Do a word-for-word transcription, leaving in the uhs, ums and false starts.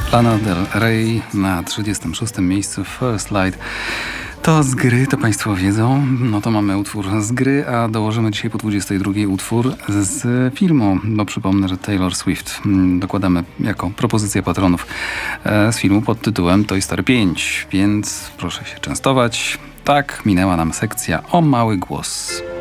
Lana Del Rey na trzydziestym szóstym miejscu, First Light. To z gry, to Państwo wiedzą. No to mamy utwór z gry, a dołożymy dzisiaj po dwudziestej drugiej utwór z filmu, bo przypomnę, że Taylor Swift dokładamy jako propozycję patronów z filmu pod tytułem Toy Story pięć, więc proszę się częstować. Tak, minęła nam sekcja o mały głos.